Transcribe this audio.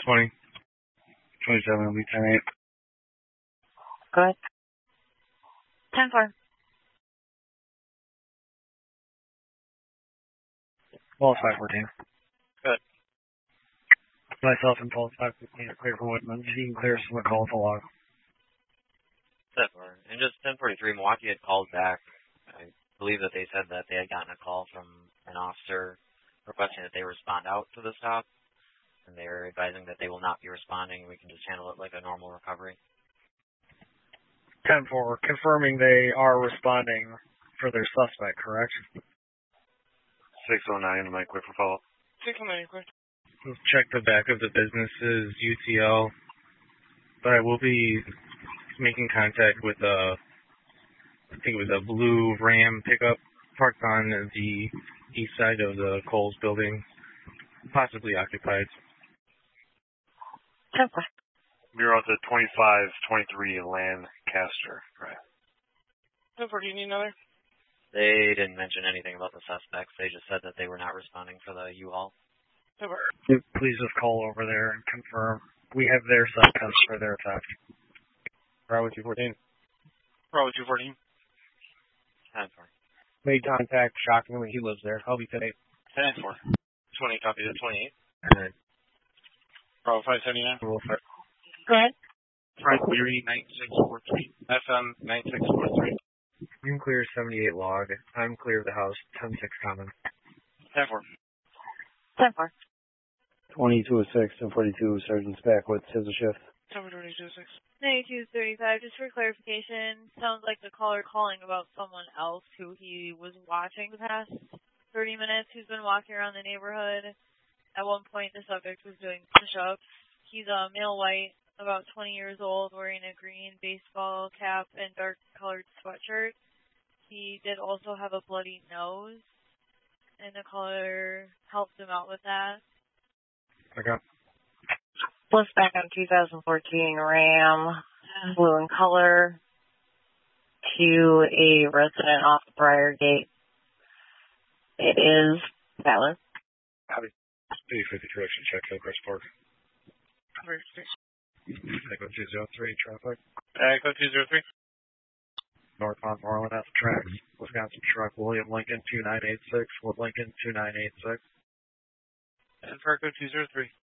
20. 27 will be 10-8. Go ahead. 10-4. False 514. Good. Myself and False 515 are clear for Woodman. He can clear us from the call to log. 10-4. And just 10:43, Milwaukee had called back. I believe that they said that they had gotten a call from an officer requesting that they respond out to the stop. And they're advising that they will not be responding. We can just handle it like a normal recovery. 10-4, confirming they are responding for their suspect, correct? 609, Mike, quick for follow-up. 609, quick. Let's check the back of the business's UTL. But I will be making contact with I think it was a blue Ram pickup parked on the east side of the Kohl's building, possibly occupied. 10-4. We're on to 2523 Lancaster. Right. 10-4, do you need another? They didn't mention anything about the suspects. They just said that they were not responding for the U-Haul. 10-4. Please just call over there and confirm. We have their suspects for their theft. Bravo 214. Bravo 214. 10-4. Made contact. Shockingly, he lives there. I'll be 10-8. 10-4. 20 copies of 28. Alright. Bravo 579. Go ahead. Frank Leary 9643. FM 9643. You can clear 78 log. I'm clear of the house. 10-6 common. 10-4. 10-4. 2206 and 42 Sergeant's back with scissor shift. 10-4-22-6. 9235, just for clarification, sounds like the caller calling about someone else who he was watching the past 30 minutes, who's been walking around the neighborhood. At one point, the subject was doing push-ups. He's a male white, about 20 years old, wearing a green baseball cap and dark-colored sweatshirt. He did also have a bloody nose, and the caller helped him out with that. Okay. Plus back on 2014 Ram, blue in color, to a resident off the Briar Gate. It is valid. Copy. 50 direction check, Hillcrest Park. Echo 203, traffic. Echo 203. Northbound Marlin F tracks. Wisconsin truck, William Lincoln 2986, with Lincoln 2986. And for Echo 203.